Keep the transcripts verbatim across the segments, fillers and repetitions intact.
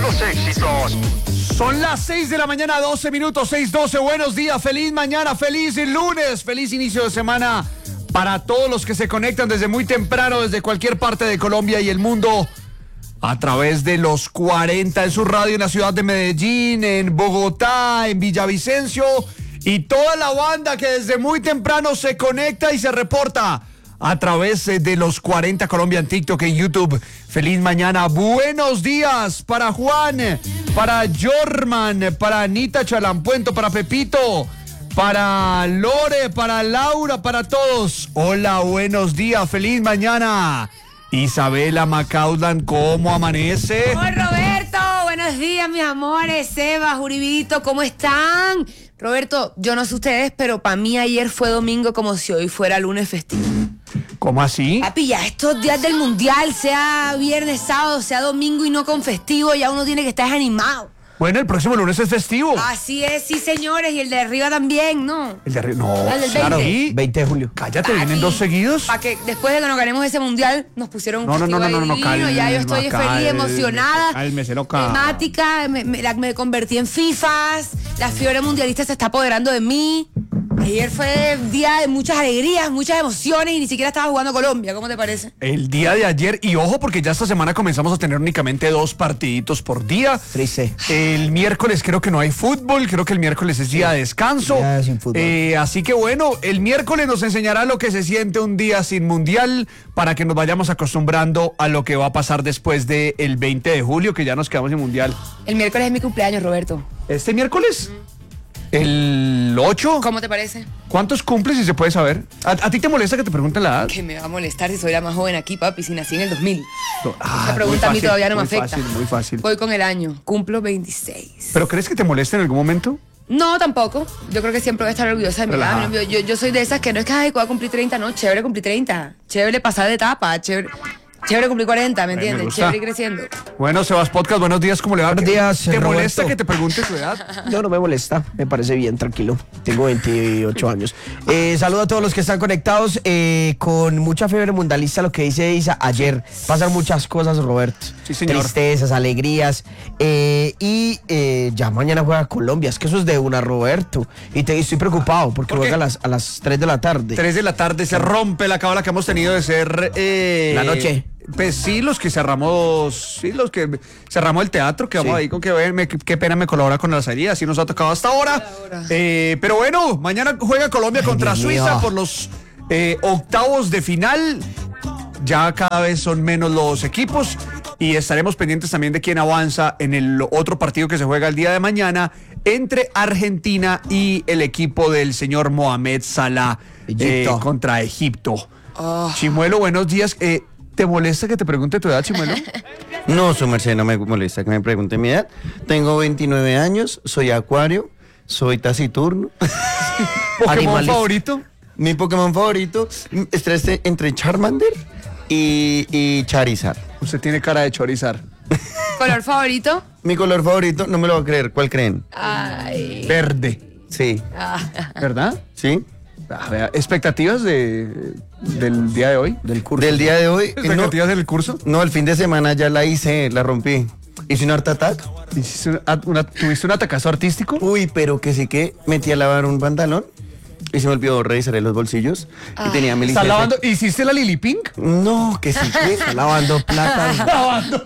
Los éxitos. Son las seis de la mañana, doce minutos, seis doce. Buenos días, feliz mañana, feliz lunes, feliz inicio de semana para todos los que se conectan desde muy temprano, desde cualquier parte de Colombia y el mundo, a través de los cuarenta en su radio en la ciudad de Medellín, en Bogotá, en Villavicencio, y toda la banda que desde muy temprano se conecta y se reporta a través de los cuarenta Colombia en TikTok, en YouTube. Feliz mañana, buenos días para Juan, para Jorman, para Anita Chalampuento, para Pepito, para Lore, para Laura, para todos. Hola, buenos días, feliz mañana. Isabela Macauslan, ¿cómo amanece? Hola, Roberto, buenos días, mis amores. Seba, Juribito, ¿cómo están? Roberto, yo no sé ustedes, pero para mí ayer fue domingo como si hoy fuera lunes festivo. ¿Cómo así? Papi, ya estos días del mundial, sea viernes, sábado, sea domingo y no con festivo, ya uno tiene que estar animado. Bueno, el próximo lunes es festivo. Así es, sí, señores, y el de arriba también, ¿no? El de arriba, no, El del claro. veinte. veinte de julio. Cállate, ¿vienen dos seguidos? Para que después de que nos ganemos ese mundial, nos pusieron un No, no, no, festival no, no, no, divino, calma, ya yo estoy calma, feliz, emocionada, cálmese, loca. temática, me, me, la- me convertí en FIFAs, la fiebre mundialista se está apoderando de mí. Ayer fue día de muchas alegrías, muchas emociones y ni siquiera estaba jugando Colombia, ¿cómo te parece? El día de ayer, y ojo porque ya esta semana comenzamos a tener únicamente dos partiditos por día. Triste. El miércoles creo que no hay fútbol, creo que el miércoles es día de descanso. Día sin fútbol. Eh, así que bueno, el miércoles nos enseñará lo que se siente un día sin mundial para que nos vayamos acostumbrando a lo que va a pasar después del veinte de julio, que ya nos quedamos sin mundial. El miércoles es mi cumpleaños, Roberto. ¿Este miércoles? ¿El ocho? ¿Cómo te parece? ¿Cuántos cumples, si se puede saber? ¿A, a ti te molesta que te pregunten la edad? Que me va a molestar si soy la más joven aquí, papi, si nací en el dos mil. Ah, Esa pregunta muy a mí fácil, todavía no me muy afecta. Fácil, muy fácil. Voy con el año, cumplo veintiséis. ¿Pero crees que te molesta en algún momento? No, tampoco. Yo creo que siempre voy a estar orgullosa de mi edad. Relajada. Yo, yo, yo soy de esas que no es que ay, voy a cumplir treinta, no, chévere cumplir treinta. Chévere pasar de etapa, chévere, chévere cumplir cuarenta, ¿me Me entiendes? gusta. Chévere ir creciendo. Bueno, Sebas Podcast, buenos días, ¿cómo le va? Buenos días, ¿Te Roberto. molesta que te pregunte tu edad? No, no me molesta, me parece bien, tranquilo. Tengo veintiocho años. Eh, saludo a todos los que están conectados eh, con mucha fiebre mundialista, lo que dice Isa. Ayer pasan muchas cosas, Roberto. Sí, señor. Tristezas, alegrías. eh, y eh, ya mañana juega Colombia. Es que eso es de una, Roberto. Y te, estoy preocupado porque ¿Por qué? juega a las, a las tres de la tarde. Tres de la tarde se rompe la cábala que hemos tenido de ser... eh, La noche. Pues sí, los que cerramos, sí, los que cerramos el teatro, que vamos Sí. ahí con que ven, me- qué pena me colabora con la salida, así nos ha tocado hasta ahora. Eh, pero bueno, mañana juega Colombia contra Dios Suiza mío. por los eh, octavos de final. Ya cada vez son menos los equipos y estaremos pendientes también de quién avanza en el otro partido que se juega el día de mañana entre Argentina y el equipo del señor Mohamed Salah Egipto. eh, contra Egipto. Chimuelo, buenos días. Eh, ¿Te molesta que te pregunte tu edad, Chimuelo? No, su merced, no me molesta que me pregunte mi edad. Tengo veintinueve años, soy acuario, soy taciturno. ¿Pokémon Animalista. favorito? Mi Pokémon favorito está este- entre Charmander y, y Charizard. Usted tiene cara de chorizar. ¿Color favorito? Mi color favorito, no me lo va a creer, ¿cuál creen? Ay. Verde, Sí, Ah. ¿verdad? ¿sí? A ver, ¿expectativas de, del día de hoy? Del curso. Del día de hoy, eh, no, ¿Expectativas del curso? no, el fin de semana ya la hice, la rompí. Hice un art attack. ¿Hiciste una- una- ¿Tuviste un atacazo artístico? Uy, pero que sí que metí a lavar un pantalón y se me olvidó revisar los bolsillos y tenía mi ¿Estás licencia. lavando? ¿Hiciste la Lily Pink? No, que sí que Está lavando plata. Lavando.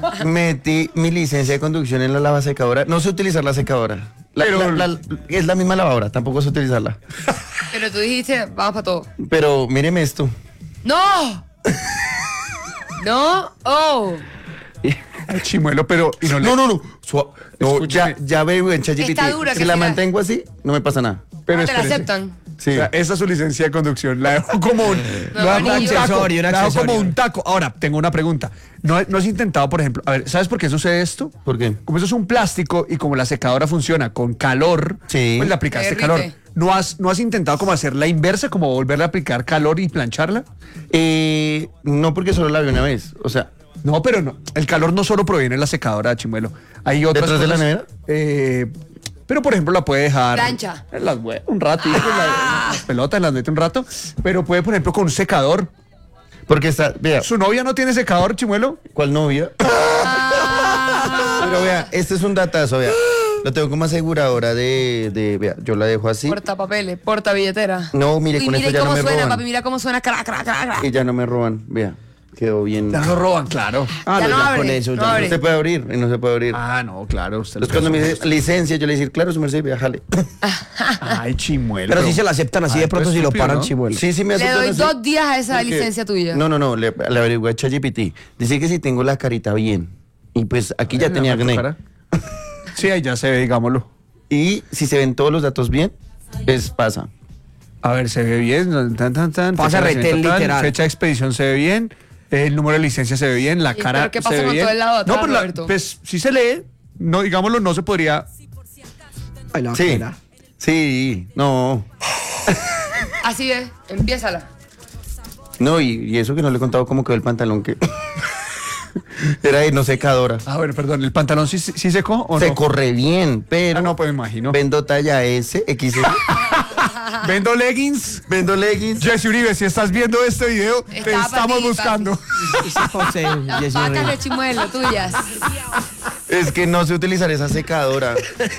metí mi licencia de conducción en la lavasecadora. No sé utilizar la secadora. La- Pero- la- la- es la misma lavadora, tampoco sé utilizarla. Pero tú dijiste, vamos para todo. Pero míreme esto. ¡No! ¿No? ¡Oh! Ay, Chimuelo, pero... y no, le- No, no, no. Sua- no, Escúchame. ya, ya veo en ChatGPT. Está dura, Si que la sí la- mantengo así, no me pasa nada. pero Ah, ¿te la espérese. aceptan? Sí. O sea, esa es su licencia de conducción. La dejo como un, No, la dejo un un taco, accesorio, un la dejo accesorio. como un taco. Ahora, tengo una pregunta. ¿No, ¿No has intentado, por ejemplo, a ver, ¿sabes por qué sucede esto? ¿Por qué? Como eso es un plástico y como la secadora funciona con calor, Sí. pues le aplicaste Derrite. calor. ¿No has, ¿No has intentado como hacer la inversa, como volverle a aplicar calor y plancharla? Eh, no, porque solo la vi una vez. O sea, No, pero no. El calor no solo proviene de la secadora, Chimuelo. Hay otras ¿Detrás de la cosas, nevera? eh, pero, por ejemplo, la puede dejar... Plancha. En las hue- un rato. y la- las pelotas las mete un rato. Pero puede, por ejemplo, con un secador. porque está, vea, ¿Su novia no tiene secador, Chimuelo? ¿cuál novia? Ah, Pero vea, este es un datazo, vea. Lo tengo como aseguradora de, de vea, yo la dejo así. Porta papeles, porta billetera. No, mire, Uy, con mira esto ya no cómo me suena, roban. papi, mira cómo suena. Cra, cra, cra, cra. Y ya no me roban, vea. Quedó bien. Ya lo roban, claro. Ah, Ya no, no ya abre, con eso. no ya. abre. No se puede abrir, y no se puede abrir. Ah, no, claro. Usted Entonces cuando me dice licencia, yo le decir, claro, su merced, vea, jale. Ay, chimuelo. Pero sí se la aceptan así Ay, de pronto pues si lo estúpido, paran, ¿no? chimuelo. Sí, sí me Le aceptan doy así. dos días a esa Porque- licencia tuya. No, no, no, le, le averigué a ChatGPT. Dice que si tengo la carita bien. Y pues aquí ya tenía ¿Tu acné. cara? Sí, ahí ya se ve, digámoslo. Y si se ven todos los datos bien, pues pasa. A ver, se ve bien. Tan, tan, tan, Pasa fecha de retén nacimiento tal, literal. Fecha de expedición se ve bien. El número de licencia se ve bien. La ¿Y cara pero qué pasa se ve con bien. todo el lado de atrás, no, pero la- Roberto? pues sí se lee. No, digámoslo, no se podría. Ay, la Sí, vaquera. sí, no. Así es, empiézala. No, y, y eso que no le he contado cómo quedó el pantalón que... Era de no secadora. A ver, perdón, ¿el pantalón sí, sí secó o Se no? corre bien, pero... Ah, no, pues me imagino. Vendo talla S, X L. Vendo leggings. Vendo leggings. Jesse Uribe, si estás viendo este video, te Está estamos para ti, buscando. Ese José, Las Jesse vacas Uribe. de chimuelo, tuyas. Es que no sé utilizar esa secadora.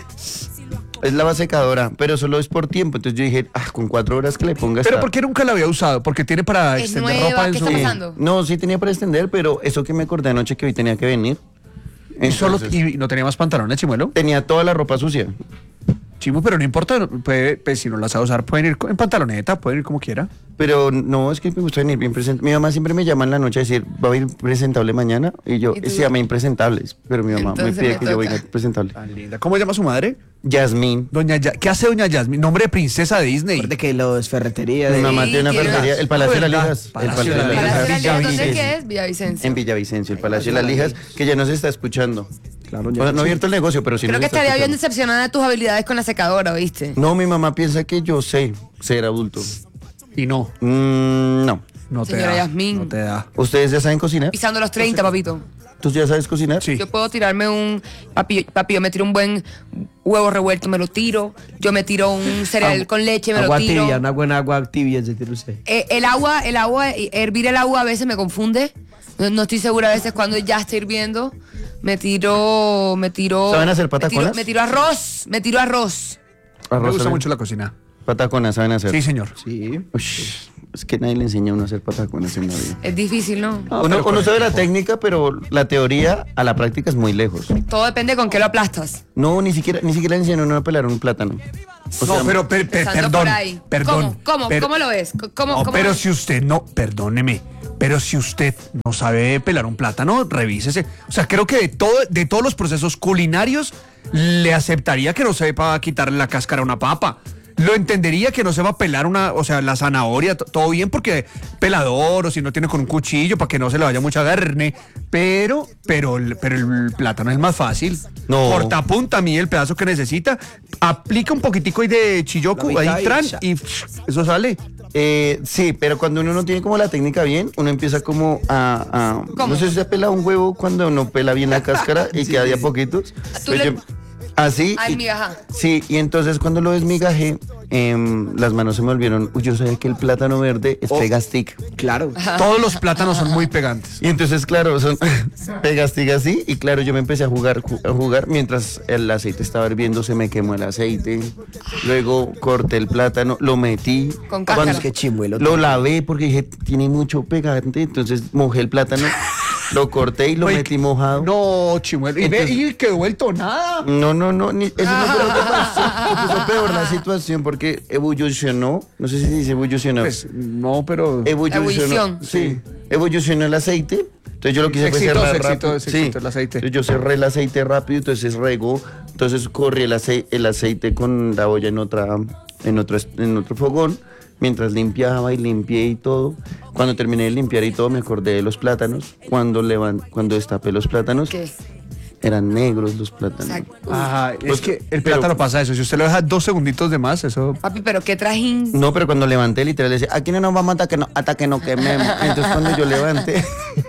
Es la secadora, pero solo es por tiempo. Entonces yo dije, ah, con cuatro horas que le pongas. Pero ¿por qué nunca la había usado? Porque tiene para Es extender nueva, ropa en ¿qué su... está pasando? No, sí tenía para extender, pero eso que me acordé anoche que hoy tenía que venir. Y, solo, Entonces, y no tenía más pantalones, chimuelo. tenía toda la ropa sucia. Chimo, pero no importa, puede, pues, si no las va a usar, pueden ir en pantaloneta, pueden ir como quiera. Pero no, es que me gusta venir bien presentable. Mi mamá siempre me llama en la noche a decir, ¿va a ir presentable mañana? Y yo, ¿Y tú? se llama impresentables. Pero mi mamá Entonces me pide me que yo toca. venga presentable. Tan linda. ¿Cómo se llama su madre? Yasmín. Doña Ya- ¿Qué hace doña Yasmin? Nombre de princesa de Disney. Recuerde que los ferreterías. Mi de- mamá tiene una tiene ferretería, el Palacio de las ¿verdad? Lijas. El Palacio Palacio de las de las Lijas. Palacio de las Lijas, ¿dónde Villavicencio. qué es? Villavicencio. En Villavicencio, el Palacio de las Lijas, que ya no se está escuchando. Claro, O ya. sea, no ha abierto el negocio, pero sí Creo nos que está estaría bien escuchando. decepcionada de tus habilidades con la secadora, ¿viste? No, mi mamá piensa que yo sé ser adulto. Y no, Mm, no. no te Señora da. Yasmín. No te da. ¿Ustedes ya saben cocinar? Pisando los treinta, papito. ¿Tú ya sabes cocinar? Sí. Yo puedo tirarme un... Papi, papi, yo me tiro un buen huevo revuelto, me lo tiro. Yo me tiro un cereal Agua- con leche, me agua lo tiro. tibia, una buena agua tibia se tira usted. Eh, el agua, el agua, hervir el agua a veces me confunde. No, no estoy segura a veces cuando ya está hirviendo. Me tiro, me tiro. ¿Saben hacer me tiro, pataconas? me tiro arroz, me tiro arroz. Me Arroz, gusta ¿saben? mucho la cocina. Pataconas, ¿saben hacer? Sí, señor. Sí. Ush, es que nadie le enseña a uno a hacer pataconas en la vida. Es difícil, ¿no? Ah, uno pero con uno el sabe la tiempo. técnica, pero la teoría a la práctica es muy lejos. Todo depende con qué lo aplastas. No, ni siquiera, ni siquiera le enseñan a uno a pelar un plátano. O No, sea, pero per- per- Empezando perdón, por ahí. perdón. ¿Cómo? ¿Cómo? per- ¿Cómo lo ves? ¿Cómo, No, cómo pero lo- si usted no, perdóneme, pero si usted no sabe pelar un plátano, revísese. O sea, creo que de todo, de todos los procesos culinarios, le aceptaría que no sepa quitarle la cáscara a una papa. Lo entendería que no sepa pelar una, o sea, la zanahoria, t- todo bien, porque pelador, o si no tiene con un cuchillo, para que no se le vaya mucha carne. Pero, pero, el- pero el plátano es más fácil. No. Corta punta, mide el pedazo que necesita, aplica un poquitico ahí de chilloku, La mitad ahí y tran, ya. y pff, eso sale. Eh, sí, pero cuando uno no tiene como la técnica bien, uno empieza como a... a- ¿Cómo? No sé si se pela un huevo cuando uno pela bien la cáscara y queda de a poquitos. Tú Pues le- yo- así. Ay, y- migaja. Sí, y entonces cuando lo desmigajé, em, las manos se me volvieron... Uy, yo sabía que el plátano verde es Oh. pegastic. Claro. Todos los plátanos son muy pegantes. Y entonces, claro, son pegastic así. Y claro, yo me empecé a jugar, ju- a jugar. Mientras el aceite estaba hirviendo, se me quemó el aceite. Luego corté el plátano, lo metí. Con Cuando- cáscara. Qué chimuelo. Lo lavé porque dije, tiene mucho pegante. Entonces mojé el plátano, lo corté y lo Oye, metí mojado. No, chimuelo. Y, ve, Entonces- y quedó vuelto nada. No, no, no, ni- eso no fue lo que pasó. Se puso peor la situación porque evolucionó. No sé si se dice evolucionó. Pues, no, pero... Evolucionó. Ebullición. Sí, evolucionó el aceite. Entonces yo lo quise fue Exitoso, cerrar exitoso, rápido. exitoso el aceite. Entonces yo cerré el aceite rápido, entonces regó. Entonces corrí el, ace- el aceite con la olla en otra, en otro, est- en otro fogón. Mientras limpiaba y limpié y todo. Cuando terminé de limpiar y todo, me acordé de los plátanos. Cuando levan, cuando destapé los plátanos, ¿Qué? eran negros los plátanos. Exacto. Ajá, es Pues, que el pero- plátano pasa eso. Si usted lo deja dos segunditos de más, eso... Papi, pero qué trajín. No, pero cuando levanté, literal, decía, aquí no nos vamos hasta que no, hasta que no quememos. Entonces cuando yo levanté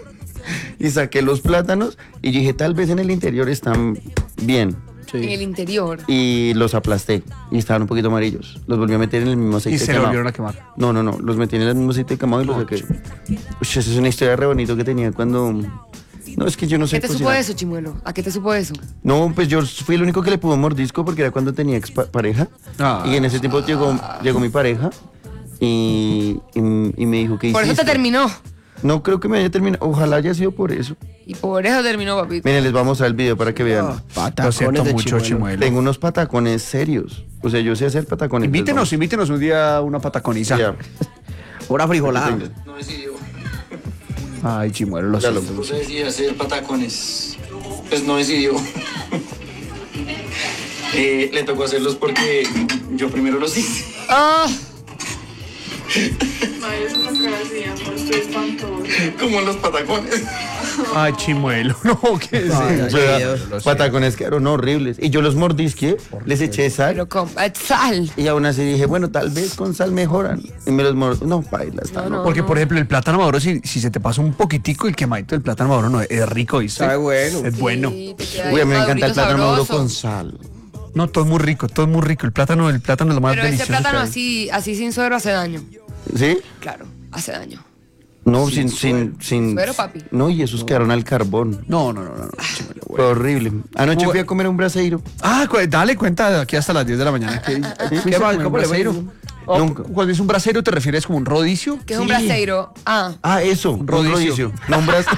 y saqué los plátanos y yo dije, tal vez en el interior están bien. En el interior. Y los aplasté y estaban un poquito amarillos. Los volví a meter en el mismo aceite Y se le quemado. volvieron a quemar. No, no, no, los metí en el mismo aceite quemado y los saqué. Uy, esa es una historia re bonito que tenía cuando, No, es que yo no sé ¿Qué te supo cocinar. eso, Chimuelo? ¿A qué te supo eso? No, pues yo fui el único que le pudo mordisco porque era cuando tenía ex pa- pareja. Ah. Y en ese tiempo llegó, llegó mi pareja y, y, y me dijo que Por eso te terminó. No creo que me haya terminado. Ojalá haya sido por eso. Y por eso terminó, papito. Miren, les vamos a el video para que vean. Lo Patacones siento de mucho, chimuelo. Chimuelo. Tengo unos patacones serios. O sea, yo sé hacer patacones. Invítenos, invítenos un día a una pataconiza. Ya. Una frijolada. Venga. No decidió. Ay, Chimuelo, lo Ya lo siento. No decidió hacer patacones. Pues no decidió. Eh, le tocó hacerlos porque yo primero los hice. Ah, Madre, esa cara así, amor, estoy espantoso. Como los patacones. Ay, Chimuelo, no, ¿qué es Ay, eso? O sea, Dios. patacones quedaron horribles. Y yo los mordisqué, les eché sal. pero con eh, sal. Y aún así dije, bueno, tal vez con sal mejoran. Y me los mordí. No, baila, está No, no, no. Porque, por ejemplo, el plátano maduro, si, si se te pasa un poquitico, el quemadito del plátano maduro no es rico, ¿viste? Sabe bueno. Es bueno. Sí, te queda Uy, a mí me ahí encanta el madurito plátano maduro sabroso. con sal. No, todo es muy rico, todo es muy rico. El plátano, el plátano es lo más Pero ese delicioso. plátano que hay. así, así sin suero hace daño. ¿Sí? Claro, hace daño. No, sin, sin, sin. Suero, papi. No, y esos quedaron al carbón. No, no, no, no. no, Chimuelo, Fue güey. horrible. Anoche fui a comer un braseiro. Ah, cu- dale cuenta de aquí hasta las diez de la mañana. ¿Qué, ¿Qué más? ¿Cómo le fue? Oh, Nunca. Cuando dices un brasero, ¿te refieres como un rodicio? ¿Qué es un Sí. braseiro? Ah. Ah, eso. Un rodicio. No, un braseiro.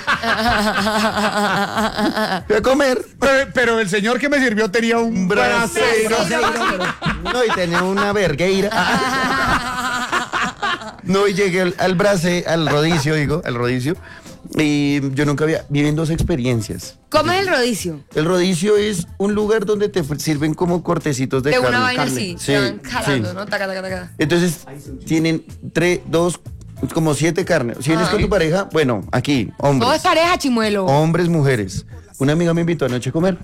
Fui a comer. Pero, pero el señor que me sirvió tenía un Braseiro. No, y tenía una vergueira. No, y llegué al, al brase, al rodicio, digo, al rodicio. Y yo nunca había, viví en dos experiencias. ¿Cómo es el rodicio? El rodicio es un lugar donde te sirven como cortecitos de, De carne. una vaina Carne. así. Sí, Se van jalando, sí. ¿no? Taca, taca, taca. Entonces, tienen tres, dos, como siete carnes. Si vienes Ah. con tu pareja, bueno, aquí, hombres. Todo es pareja, Chimuelo. Hombres, mujeres. Una amiga me invitó anoche a comer,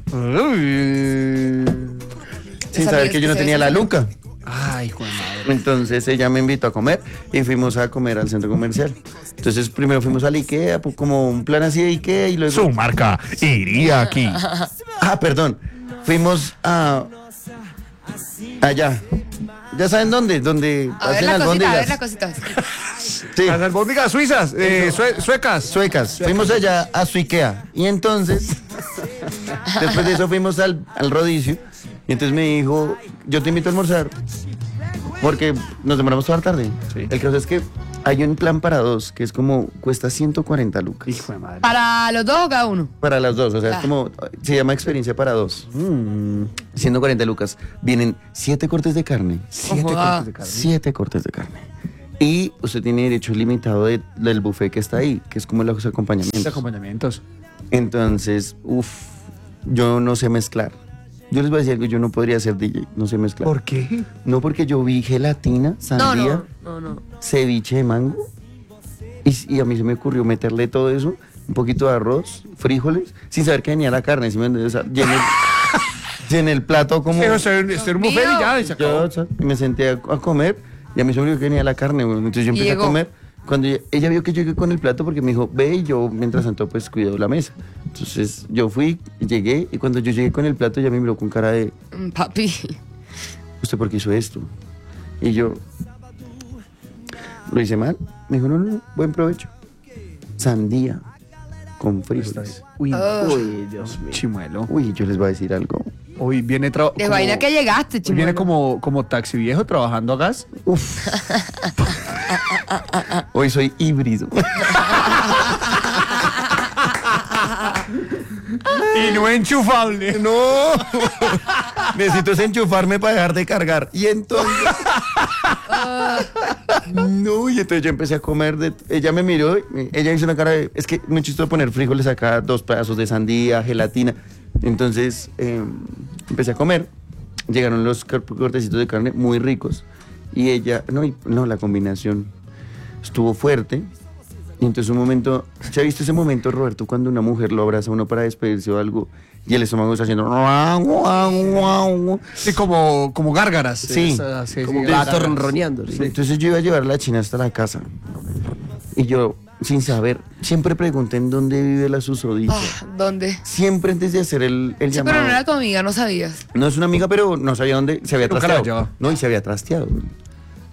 sin Esa saber amiga que yo no que se tenía ve la esa- luca. Ay, hijo de madre. Entonces ella me invitó a comer y fuimos a comer al centro comercial. Entonces primero fuimos al Ikea, pues, como un plan así de Ikea y luego... Su marca iría aquí. Ah, perdón. Fuimos a... Allá. ¿Ya saben dónde? Donde A ver hacen las cositas, a ver albóndigas. las cositas. Sí. Las albóndigas suizas, eh, sue- suecas. Suecas. Fuimos allá a su Ikea. Y entonces, después de eso fuimos al, al rodicio. Y entonces me dijo, yo te invito a almorzar. Porque nos demoramos toda la tarde. Sí. El caso es que hay un plan para dos, que es como, cuesta ciento cuarenta lucas. Hijo de madre. ¿Para los dos o cada uno? Para las dos, o sea, Ah. es como, se llama experiencia para dos. Mm, ciento cuarenta lucas. Vienen siete cortes de carne. Siete Ojo, cortes de carne. Siete cortes de carne. Y usted tiene derecho limitado de- del buffet que está ahí, que es como los acompañamientos. Siete acompañamientos. Entonces, uff, yo no sé mezclar. Yo les voy a decir algo, yo no podría ser D J, no sé mezclar. ¿Por qué? No, porque yo vi gelatina, No, sandía, no, no, no. ceviche de mango. Y, y a mí se me ocurrió meterle todo eso, un poquito de arroz, frijoles, sin saber que venía la carne. ¿Sí me entiendes? O sea, llené, llené el plato como... Pero estoy en un buffet y ya, y se acabó. Yo, o sea, y me senté a, a comer y a mí se me olvidó que venía la carne, güey. Entonces yo Y empecé a llegó. comer. Cuando ella, ella vio que yo llegué con el plato porque me dijo, ve, y yo mientras tanto pues cuidado la mesa. Entonces yo fui, llegué y cuando yo llegué con el plato ella me miró con cara de, Mm, Papi. ¿usted por qué hizo esto? Y yo, ¿lo hice mal? Me dijo, no, no, no, buen provecho. Sandía con frijoles. Uy, Uy, Dios mío. Chimuelo. Uy, yo les voy a decir algo. Hoy viene tra- De como- vaina que llegaste, hoy Chimuelo. viene como, como taxi viejo trabajando a gas. Uf. Hoy soy híbrido. Y no enchufable. No. Necesito enchufarme para dejar de cargar. Y entonces. No, y entonces yo empecé a comer. De, ella me miró, y me- ella hizo una cara de. Es que muy chistoso poner frijoles acá, dos pedazos de sandía, gelatina. Entonces eh, empecé a comer. Llegaron los cor- cortecitos de carne muy ricos. Y ella. No, y- no, la combinación estuvo fuerte. Y entonces un momento, ¿se ha visto ese momento, Roberto, cuando una mujer lo abraza a uno para despedirse o algo y el estómago está haciendo... Sí, como, como gárgaras. Sí. Esa- sí, Como sí, gato gárgaras. ronroneando. ¿sí? Entonces yo iba a llevar a la china hasta la casa y yo, sin saber, siempre pregunté en dónde vive la susodicha. Ah, ¿dónde? Siempre antes de hacer el, el Sí, llamado. pero no era tu amiga, no sabías. No es una amiga, pero no sabía dónde se había Nunca la trasteado. llevaba. No, y se había trasteado.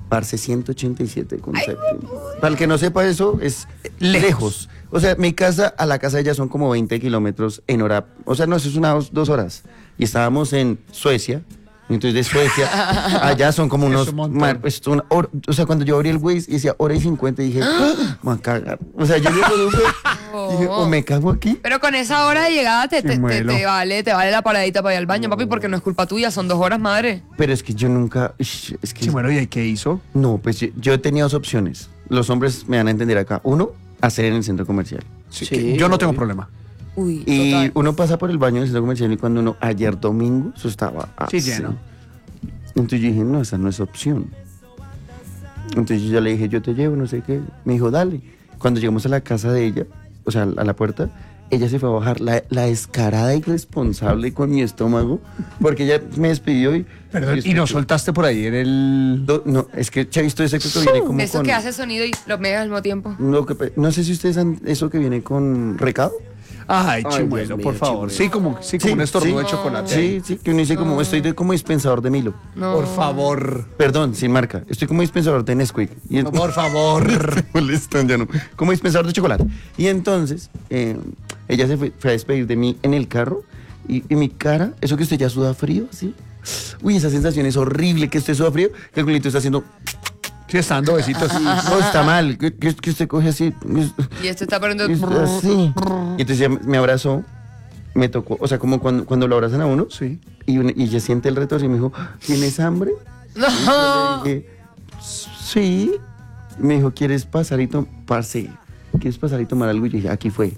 Parce, ciento ochenta y siete con séptimo. Para el que no sepa eso, es lejos. lejos. O sea, mi casa a la casa de ella son como veinte kilómetros en hora. O sea, no, eso es unas dos horas. Y estábamos en Suecia. Entonces de Suecia, allá son como unos... mar, pues, una hora, o sea, cuando yo abrí el Waze y decía hora y cincuenta, dije, ¡ah! Me voy a cagar. O sea, yo le produje, Oh. dije, o me cago aquí. Pero con esa hora de llegada te, te, te, muelo. te vale, te vale la paradita para ir al baño, papi, porque no es culpa tuya, son dos horas, madre. Pero es que yo nunca... ish, Es que, Sí, bueno, ¿y ahí qué hizo? no, pues yo, yo tenía dos opciones. Los hombres me van a entender acá. Uno, hacer en el centro comercial. Sí, Sí, que yo no tengo obvio. problema. Uy, Y total. uno pasa por el baño del centro comercial y cuando uno, ayer domingo, eso estaba Sí, así. lleno. Entonces yo dije, no, esa no es opción. Entonces yo ya le dije, yo te llevo, no sé qué. Me dijo, dale. Cuando llegamos a la casa de ella, o sea, a la puerta, ella se fue a bajar, la, la descarada irresponsable con mi estómago, porque ella me despidió y... Perdón, y y nos soltaste por ahí en el... Do- No, es que se ha visto ese que viene como Eso con... que hace sonido y lo megas al mismo tiempo. No, que pe- no sé si ustedes han... Eso que viene con recado. Ay, Ay, chimuelo, Dios mío, por favor. chimuelo. Sí, como, sí, como un estornudo de chocolate. Sí, sí, que uno dice como, estoy de, como dispensador de Milo. No. Por favor. Perdón, sin marca. Estoy como dispensador de Nesquik. Y No, por favor. Se molestan, ya no. Como dispensador de chocolate. Y entonces, eh, ella se fue, fue a despedir de mí en el carro. Y, y mi cara, eso que usted ya suda frío, ¿sí? Uy, esa sensación es horrible, que usted suda frío, que el culito está haciendo... Sí, está dando besitos. No, está mal, que, que- que usted coge así... Y esto está poniendo... es así. Y entonces ella me abrazó, me tocó, o sea, como cuando, cuando lo abrazan a uno. Sí. Y, uno- y ella siente el retorno y me dijo, ¿tienes hambre? No. Y dije, sí. Y me dijo, ¿quieres pasar y tomar? Parce, ¿quieres pasar y tomar algo? Y yo dije, aquí fue.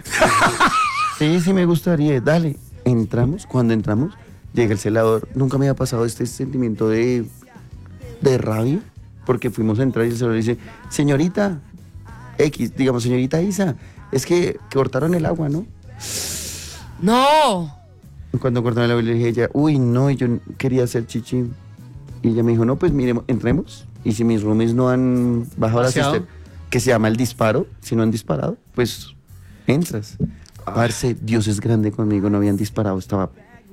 Sí, sí me gustaría, dale. Entramos, cuando entramos, llega el celador. Nunca me había pasado este sentimiento de, de rabia, porque fuimos a entrar y el celador dice, señorita X, digamos, señorita Isa, es que cortaron el agua, ¿no? No. Cuando cortaron el agua le dije a ella, uy, no, y yo quería hacer chichi. Y ella me dijo, no, pues miremos, entremos. Y si mis roomies no han bajado la ¿Paseado? cisterna, que se llama el disparo, si no han disparado, pues entras. Parce, Dios es grande conmigo, no habían disparado, estaba...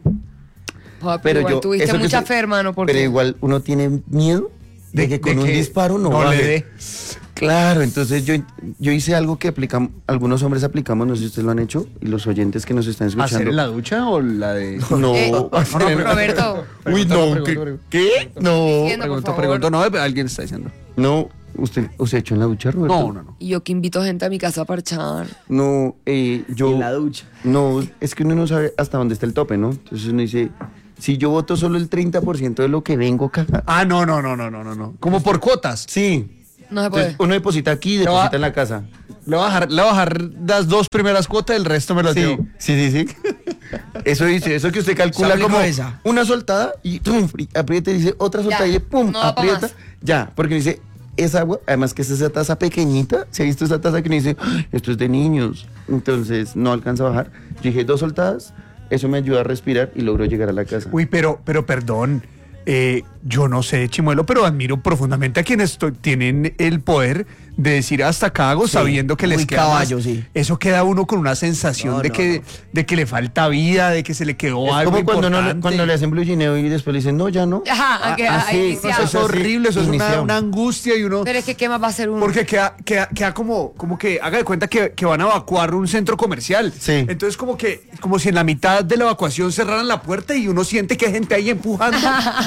Papi, Pero igual yo... tuviste eso que mucha se- fe, hermano, porque... Pero igual uno tiene miedo de, De- que con de un que disparo no, no le baje. dé. Claro, entonces yo, yo hice algo que aplicamos, algunos hombres aplicamos, no sé si ustedes lo han hecho, y los oyentes que nos están escuchando. ¿Hacer en la ducha o la de...? No, Eh, hacer- Roberto. Uy, Pregunta, no, pregunta, ¿qué? pregunta. ¿Qué? No. Diciendo, por Pregunto, favor. pregunto. No, alguien está diciendo. No, ¿usted, ¿usted echó en la ducha, Roberto? No, no, no. Y yo que invito gente a mi casa a parchar. No, eh, yo... En la ducha. No, es que uno no sabe hasta dónde está el tope, ¿no? Entonces uno dice, si yo voto solo el treinta por ciento de lo que vengo cagado. Ah, no, no, no, no, no, no, no. Como por cuotas. Sí. No se puede. Entonces uno deposita aquí y va- deposita en la casa. Le voy a bajar, le voy a bajar las dos primeras cuotas, el resto me las Sí, llevo. sí, sí, sí. Eso dice, eso que usted calcula aplicó como esa. una soltada y tum, y aprieta y dice otra soltada Ya, y pum, no va pa' aprieta. más. Ya, porque dice, es agua, además que es esa taza pequeñita, se ha visto esa taza que uno dice, "Ay, esto es de niños", entonces no alcanza a bajar. Yo dije, dos soltadas, eso me ayuda a respirar y logro llegar a la casa. Uy, pero, pero perdón. eh, yo no sé, Chimuelo, pero admiro profundamente a quienes to- tienen el poder de decir hasta acá hago Sí, sabiendo que les muy queda caballo, más. sí. Eso queda a uno con una sensación No, de no, que no. de que le falta vida, de que se le quedó Es algo como cuando, no, le- importante. cuando le hacen blue gineo y después le dicen, no, ya no. Ajá, que Ah, ha sí, iniciado. Eso es horrible, eso es una, Iniciado. una angustia y uno... Pero es que ¿qué más va a hacer uno? Porque queda, queda, queda como, como que, haga de cuenta que, que van a evacuar un centro comercial. Sí. Entonces como que, como si en la mitad de la evacuación cerraran la puerta y uno siente que hay gente ahí empujando.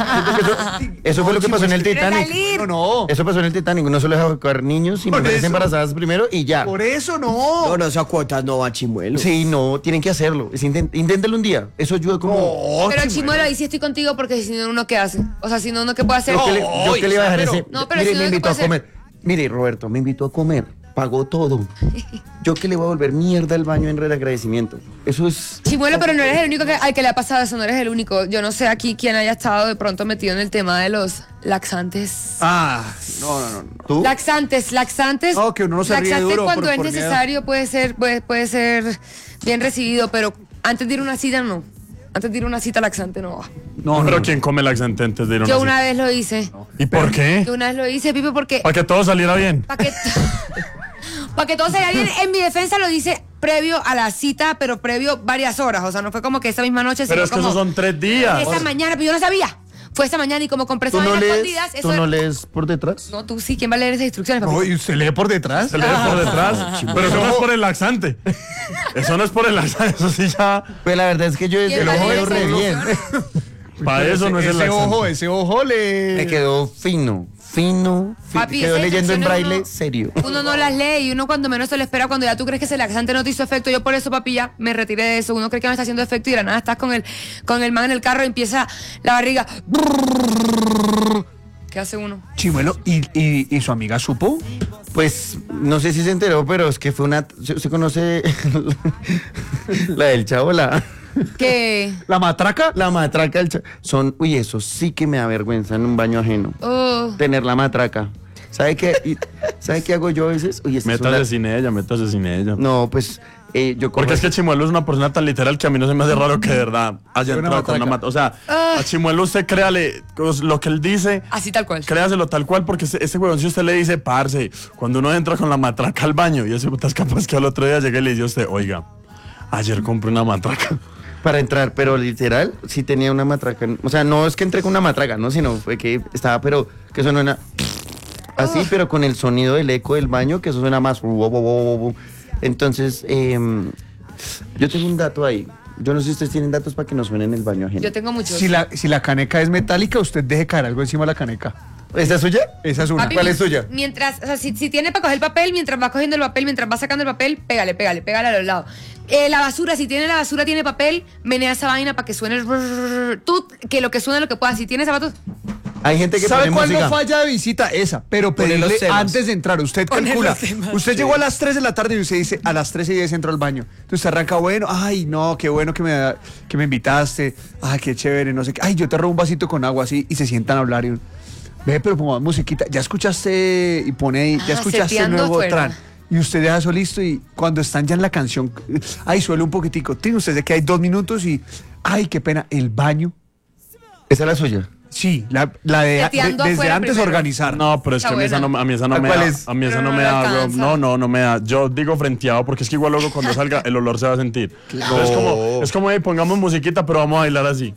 Eso fue lo que pasó en el Titanic. salir. No, no. Eso pasó en el Titanic. Uno solo deja evacuar niños y Por mujeres eso. embarazadas primero y ya. Por eso no. No, no, esas cuotas no va chimuelo. Sí, no, tienen que hacerlo. Es intent- inténtelo un día. Eso ayuda como. No, Pero Chimuelo. Chimuelo, ahí sí estoy contigo porque si no, uno qué hace. O sea, si no, uno qué puede hacer. Yo que le, yo Ay, que le iba a dejar pero- ese. No, pero Mire, si no, me ¿qué invitó a puede comer. Mire, Roberto, me invitó a comer. Pagó todo. Yo que le voy a volver mierda al baño en agradecimiento. Eso es. Chimuelo, pero no eres el único que, al que le ha pasado eso, no eres el único. Yo no sé aquí quién haya estado de pronto metido en el tema de los laxantes. Ah, no, no, no. no. ¿Tú? Laxantes, laxantes. No, que uno no se ríe laxante duro cuando por- es por miedo. necesario puede ser, puede, puede ser bien recibido, pero antes de ir a una cita no. Antes de ir a una cita laxante no va. No, Pero no. ¿quién come laxante antes de ir a Yo una una cita? vez lo hice. ¿Y por qué? Yo una vez lo hice, Pipe, porque Para que todo saliera bien. para que para que todo se vea bien, en mi defensa lo dice previo a la cita, pero previo varias horas, o sea, no fue como que esa misma noche, Pero sino es que como esos son tres días. esa mañana, pero yo no sabía. fue esta mañana y como compré ¿Tú esas no vainas lees, escondidas, eso ¿tú no era- lees por detrás? No, tú sí, ¿quién va a leer esas instrucciones, papi? No, ¿y usted lee por detrás? Se lee por detrás. Pero eso no es por el laxante. Eso no es por el laxante. Eso sí ya. Pues la verdad es que yo desde ¿Quién el va a ojo leer veo esas re bien. instrucciones? Para eso no es el ese laxante. ojo, ese ojo le... Me quedó fino, fino, fi- Papi, quedó esas leyendo en instrucciones braille uno- serio. Uno no las lee y uno cuando menos se lo espera, cuando ya tú crees que ese laxante no te hizo efecto. Yo por eso, papi, ya me retiré de eso. Uno cree que no está haciendo efecto y de la nada estás con el, con el man en el carro y empieza la barriga. ¿Qué hace uno? Chimuelo, ¿y, y, y su amiga supo? Pues no sé si se enteró, pero es que fue una. ¿Se, se conoce la del chavo? La, Que... ¿La matraca? la matraca del chavo. Son. Uy, eso sí que me da vergüenza en un baño ajeno. Oh. Tener la matraca. ¿Sabe qué? Y- ¿Sabe qué hago yo a veces? Uy, esta es Métase una- sin ella, métase sin ella. No, pues eh, yo cojo Porque es que así- Chimuelo es una persona tan literal que a mí no se me hace raro que de verdad haya Una entrado con una matraca. mata. O sea, a Chimuelo usted créale pues, lo que él dice. Así tal cual. Créaselo tal cual, porque ese, ese huevón, si usted le dice, parce, cuando uno entra con la matraca al baño, y ese puta es capaz que al otro día llegue y le dice a usted, oiga, ayer compré una matraca. para entrar, pero literal sí tenía una matraca. O sea, no es que entré con una matraca, no, sino fue que estaba, pero que sonó una así, pero con el sonido del eco del baño, que eso suena más. Entonces, eh, yo tengo un dato ahí. Yo no sé si ustedes tienen datos para que no suenen en el baño ajeno. Yo tengo muchos. Si la, si la caneca es metálica, usted deje caer algo encima de la caneca. ¿Esa es suya? Esa es una. Papi, ¿Cuál es suya? Mientras, o sea, si, si tiene para coger el papel, mientras va cogiendo el papel, mientras va sacando el papel, pégale, pégale, pégale a los lados. Eh, la basura, si tiene la basura, tiene papel, menea esa vaina para que suene el rrrr. Tú, que lo que suene lo que pueda. Si tiene zapatos, Hay gente que ¿Sabe pone cuál música. no falla de visita? Esa, pero Poner los pedirle temas. antes de entrar. Usted Poner calcula. los temas. Usted llegó a las tres de la tarde y usted dice, a las tres y diez entro al baño. Entonces arranca, bueno, ay, no, qué bueno que me, que me invitaste. Ay, qué chévere, no sé qué. Ay, yo te robo un vasito con agua así y se sientan a hablar y uno, ve, pero pongamos musiquita. Ya escuchaste y pone ahí, ya Ah, escuchaste el seteando nuevo afuera. tran. Y usted deja eso listo y cuando están ya en la canción, ay, suele un poquitico. Tin, usted sé que hay dos minutos y, ay, qué pena, el baño. Esa es la suya. Sí, la, la de, de- Seteando desde afuera antes primero. organizar. No, pero es Está que a mí esa buena. no, a mí esa no ¿A me cuál da. es? A mí esa Pero no no me le da. weón. alcanza. No, no, no me da. Yo digo frenteado porque es que igual luego cuando salga el olor se va a sentir. Entonces, es como, es como, hey, pongamos musiquita, pero vamos a bailar así.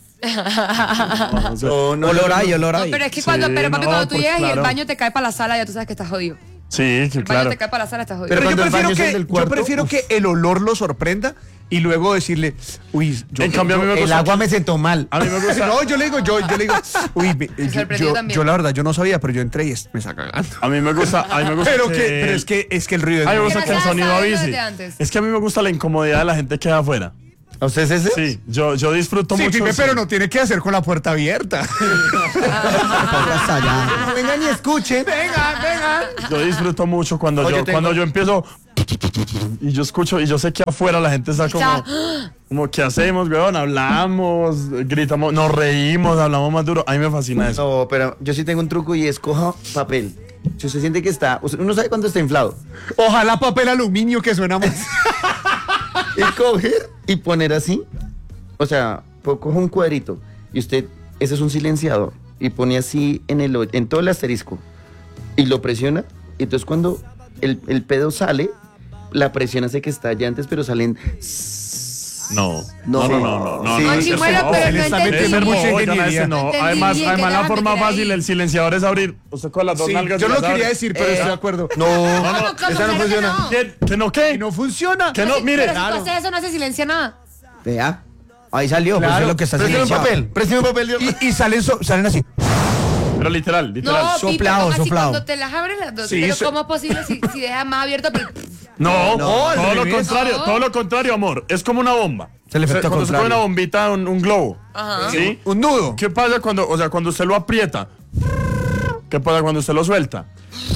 No, no sé. No, no, Olor no, hay, no. olor no, hay. pero es que cuando, Sí, pero papi, no, cuando tú pues, llegas y el claro. baño te cae para la sala, ya tú sabes que estás jodido. Sí, sí, El baño claro. te cae para la sala, estás jodido. Pero Pero yo cuando el prefiero, baño es el que, del yo cuarto, prefiero uf. que el olor lo sorprenda y luego decirle, uy, yo, En cambio, a mí me El gusta. agua me sentó mal. A mí me gusta. no, yo le digo, yo, yo le digo, uy, me- yo, sorprendió yo- también. yo la verdad, yo no sabía, pero yo entré y es- me está cagando. A mí me gusta. A mí me gusta. Pero, que, pero es que es que el ruido es A mí me muy- gusta Que que no el sea sonido sabido avise. desde antes. Es que a mí me gusta la incomodidad de la gente que hay afuera. ¿A ustedes ese? Sí, yo, yo disfruto Sí, mucho. Pipe, pero no tiene que hacer con la puerta abierta. Ponga hasta allá. No vengan y escuchen. venga, venga. Yo disfruto mucho cuando Oye, yo tengo- cuando yo empiezo y yo escucho y yo sé que afuera la gente está como Está- como ¿qué hacemos, weón? Hablamos, gritamos, nos reímos, hablamos más duro. A mí me fascina eso. No, pero yo sí tengo un truco y es coja papel. Si usted siente que está, usted- uno sabe cuándo está inflado. Ojalá papel aluminio que suena más. Y coger y poner así. O sea, po- coge un cuadrito y usted, ese es un silenciador. Y pone así en, el, o- en todo el asterisco. Y lo presiona. Y entonces cuando el, el pedo sale, la presión hace que estalle antes, pero salen... No. No. No, no, no, no. no, Sí. no, No, ese Chimuelo, no. pero él no está entendí. metiendo Ese no, mucha oigan, ingeniería. ese no. No entendí Además, bien, además ¿qué la vas a forma meter ahí? fácil, el silenciador es abrir. Usted con las dos Sí, nalgas. yo las lo quería abre. decir, pero Eh, estoy de acuerdo. No, ¿Cómo, cómo? esa no Claro que funciona. no. ¿Qué? ¿Que no qué? Y no funciona. Que no, mire. Pero si tú haces eso, no se silencia nada. Vea. Ahí salió, pues Claro. es lo que está Préstame un silenciado. papel, préstame un papel. Dios. Y, y salen, so- salen así. Pero literal, literal. No, Pipe, soplado, ¿cómo así? soplado. Cuando te las abres las dos. Sí, pero so- ¿cómo es posible si, si dejas más abierto? Pero- No, No, al todo lo revés. contrario, No. todo lo contrario, amor. Es como una bomba. Es el O sea, efecto cuando se pone contrario. una bombita, un, un globo. Ajá. ¿Sí? Un nudo. ¿Qué pasa cuando, o sea, cuando usted lo aprieta? ¿Qué pasa cuando usted lo suelta?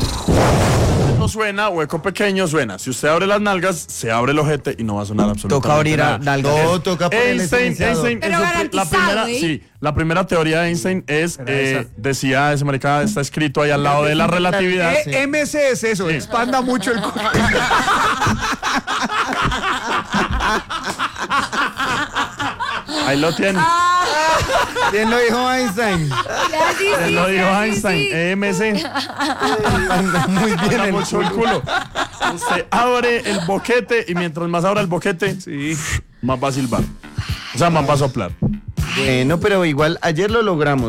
No suena, hueco pequeño suena. Si usted abre las nalgas, se abre el ojete y no va a sonar absolutamente Toca abrir a nada. nalgas. No, toca ponerle Einstein, silenciador. Einstein, Pero en su pri- la garantizado, primera, ¿eh? sí, la primera teoría de Einstein es, eh, decía, ese marica está escrito ahí al lado de la relatividad. E- M C es eso, expanda mucho el cuerpo. Ahí lo tiene. ¿Quién lo dijo Einstein? Ya, sí, sí, Él lo sí, dijo sí, Einstein, sí. E M C. Anda muy bien Anda el mucho el culo. Usted abre el boquete y mientras más abra el boquete, más va a silbar. O sea, más va a soplar. Bueno, pero igual ayer lo logramos.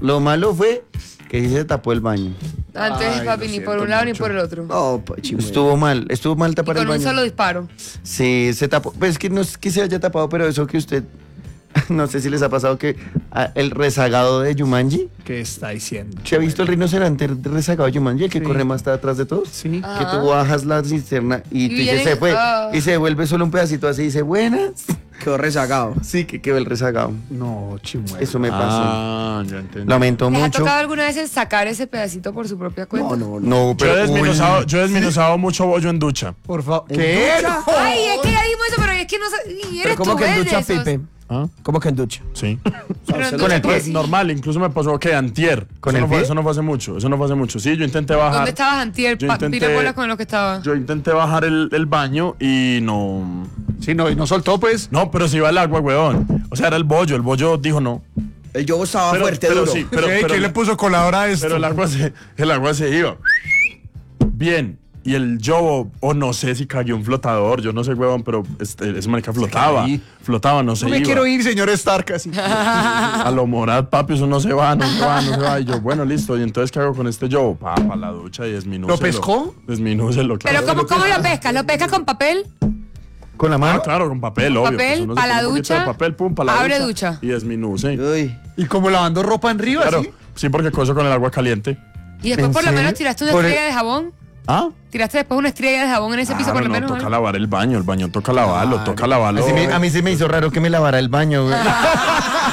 Lo malo fue que sí se tapó el baño. Antes, Ay, papi, lo ni por siento un lado ni mucho. por el otro. No, Pochi, güey. Estuvo mal, estuvo mal Y tapar el con un baño. solo disparo. Sí, se tapó. Pues es que no es que se haya tapado, pero eso que usted. No sé si les ha pasado que ah, el rezagado de Jumanji. ¿Qué está diciendo? ¿Se ha visto el rinoceronte rezagado de Jumanji? El que Sí. corre más atrás de todos. Sí. Ah. Que tú bajas la cisterna y, Y tú dices, vienen- se fue. ah. Y se vuelve solo un pedacito así y dice, buenas. Quedó rezagado. Sí, que quedó el rezagado. No, chimuelo. Eso me pasó. Ah, ya entendí. Lamento ¿Les ha mucho. tocado alguna vez el sacar ese pedacito por su propia cuenta? No, no, no. No, Yo pero. he desminuzado, uy. yo he desminuzado mucho bollo en ducha. Por favor. ¿En ¿Qué? ducha? Ay, es que ya dimos eso, pero es que no sé. y Pero Eres ¿cómo tú, que en eres ducha, de esos. Pipe? ¿Ah? ¿Cómo que en ducha? Sí. Pero en Con el ducha, pie. sí. Normal, incluso me pasó que antier. ¿Con eso el no fue, pie? Eso no fue hace mucho, eso no fue hace mucho. Sí, yo intenté bajar. ¿Dónde estabas antier? Yo Pa- intenté- Pira bola con lo que estaba. Yo intenté bajar el, el baño y no. Sí, no, y no soltó, pues. No, pero se iba el agua, weón. O sea, era el bollo. El bollo dijo no. El yobo estaba Pero, fuerte, pero duro. sí, pero, ¿Qué? pero- ¿Quién le puso coladora a esto? pero el agua se, el agua se iba. Bien. Y el yobo, o no sé si cayó un flotador, yo no sé, huevón, pero este, ese marica flotaba. ahí. Flotaba, no se No me iba. quiero ir, señor Stark, así. A lo Morad, papi, eso no se va, no se va, no se va. Y yo, bueno, listo. ¿Y entonces qué hago con este yobo? Pa, pa la ducha y desminúcelo. ¿Lo pescó? Desminúcelo, claro. Pero ¿cómo, ¿cómo lo pescas? ¿Lo pescas con papel? Con la Ah, mano. claro, con papel, obvio. Papel, pues uno se pa' la pone un poquito de ducha, papel, pum, pa' la abre ducha. Y desminuce. Uy. Y como lavando ropa en Río, Claro, así. sí, porque coso con el agua caliente. Y después ¿En por lo serio? menos tiraste una Por el- estrella de jabón. ¿Ah? Tiraste después una estrella de jabón en ese piso Claro, por lo no, menos. toca ¿no? lavar el baño, el baño toca lavarlo, toca lavarlo. Así me- a mí se me hizo raro que me lavara el baño, güey.